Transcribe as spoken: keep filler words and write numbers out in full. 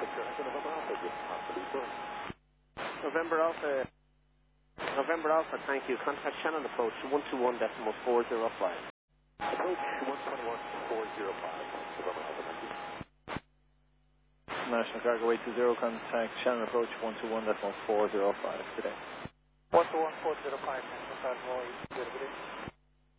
November Alpha, November Alpha, thank you. Contact Shannon approach one two one decimal four zero five. Approach one two one four zero five. November Alpha, thank you. National Cargo eight two zero, contact Shannon approach one two one decimal four zero five today. one two one four zero five, National Cargo eight two zero.